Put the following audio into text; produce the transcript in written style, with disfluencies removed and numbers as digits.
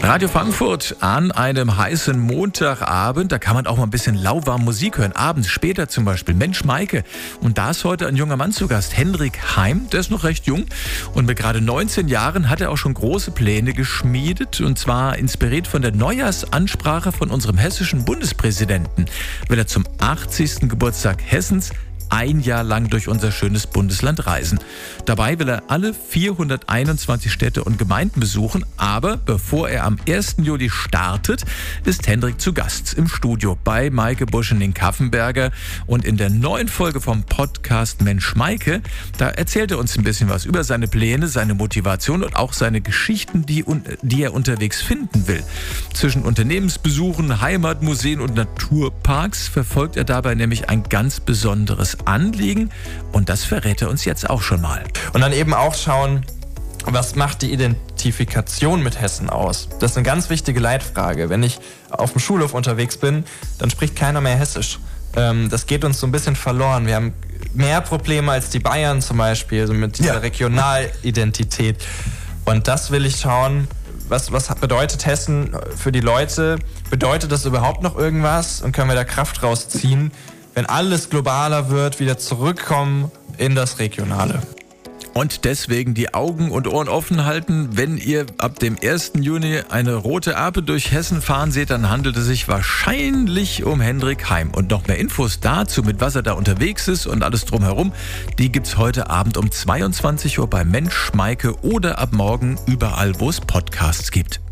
Radio Frankfurt an einem heißen Montagabend. Da kann man auch mal ein bisschen lauwarm Musik hören. Abends, später zum Beispiel. Mensch, Maike. Und da ist heute ein junger Mann zu Gast. Hendrik Heim. Der ist noch recht jung. Und mit gerade 19 Jahren hat er auch schon große Pläne geschmiedet. Und zwar inspiriert von der Neujahrsansprache von unserem hessischen Bundespräsidenten. Will er zum 80. Geburtstag Hessens ein Jahr lang durch unser schönes Bundesland reisen. Dabei will er alle 421 Städte und Gemeinden besuchen, aber bevor er am 1. Juli startet, ist Hendrik zu Gast im Studio bei Maike Buschening-Kaffenberger. Und in der neuen Folge vom Podcast Mensch Maike, da erzählt er uns ein bisschen was über seine Pläne, seine Motivation und auch seine Geschichten, die er unterwegs finden will. Zwischen Unternehmensbesuchen, Heimatmuseen und Naturparks verfolgt er dabei nämlich ein ganz besonderes Anliegen, und das verrät er uns jetzt auch schon mal. Und dann eben auch schauen, was macht die Identifikation mit Hessen aus? Das ist eine ganz wichtige Leitfrage. Wenn ich auf dem Schulhof unterwegs bin, dann spricht keiner mehr Hessisch. Das geht uns so ein bisschen verloren. Wir haben mehr Probleme als die Bayern zum Beispiel, so mit dieser Regionalidentität. Und das will ich schauen, was bedeutet Hessen für die Leute? Bedeutet das überhaupt noch irgendwas? Und können wir da Kraft rausziehen, wenn alles globaler wird, wieder zurückkommen in das Regionale? Und deswegen die Augen und Ohren offen halten. Wenn ihr ab dem 1. Juni eine rote Ape durch Hessen fahren seht, dann handelt es sich wahrscheinlich um Hendrik Heim. Und noch mehr Infos dazu, mit was er da unterwegs ist und alles drumherum, die gibt's heute Abend um 22 Uhr bei Mensch Maike oder ab morgen überall, wo es Podcasts gibt.